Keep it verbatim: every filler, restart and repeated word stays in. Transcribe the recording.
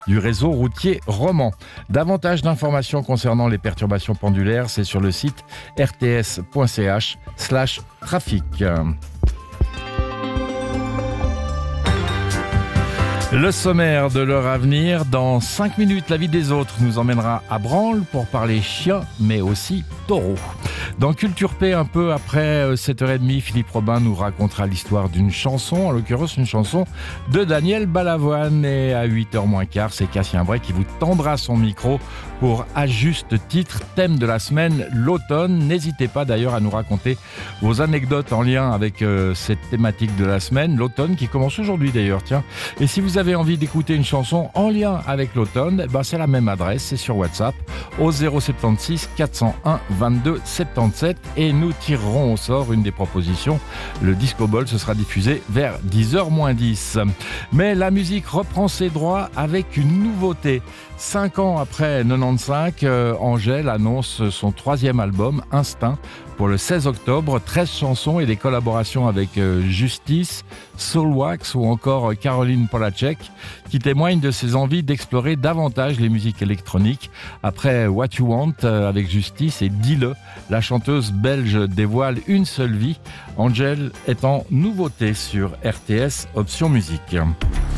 du réseau routier roman. Davantage d'informations concernant les perturbations pendulaires, c'est sur le site r t s point c h slash trafic. Le sommaire de l'heure à venir, dans cinq minutes, la vie des autres nous emmènera à Branle pour parler chiens, mais aussi taureaux. Dans Culture P, un peu après sept heures trente, Philippe Robin nous racontera l'histoire d'une chanson, en l'occurrence une chanson de Daniel Balavoine. Et à huit heures moins quart, c'est Cassien Bray qui vous tendra son micro pour À juste titre, thème de la semaine, l'automne. N'hésitez pas d'ailleurs à nous raconter vos anecdotes en lien avec euh, cette thématique de la semaine, l'automne qui commence aujourd'hui d'ailleurs, tiens. Et si vous avez envie d'écouter une chanson en lien avec l'automne, ben c'est la même adresse, c'est sur WhatsApp au zéro soixante-seize quatre cent un vingt-deux soixante-dix-sept et nous tirerons au sort une des propositions. Le Disco Ball, ce sera diffusé vers dix heures moins dix. Mais la musique reprend ses droits avec une nouveauté. Cinq ans après quatre-vingt-quinze, euh, Angèle annonce son troisième album, Instinct, pour le seize octobre. treize chansons et des collaborations avec euh, Justice, Soulwax ou encore Caroline Polachek, qui témoignent de ses envies d'explorer davantage les musiques électroniques. Après What You Want euh, avec Justice et Dis-le, la chanteuse belge dévoile Une seule vie. Angèle est en nouveauté sur R T S Option Musique.